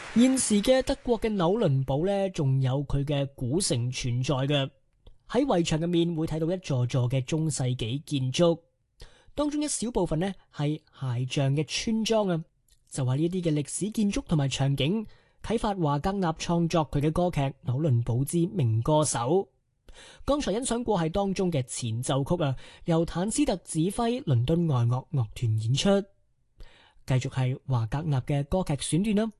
現時嘅德國嘅紐倫堡呢，仲有佢嘅古城存在嘅。喺圍牆入面會睇到一座座嘅中世紀建築，當中一小部分呢係鞋匠嘅村莊啊。就話呢啲嘅歷史建築同埋場景啟發華格納創作佢嘅歌劇《紐倫堡之鳴歌手》。剛才欣賞過係當中嘅前奏曲啊，由坦斯特指揮倫敦愛樂樂團演出。繼續係華格納嘅歌劇選段啦。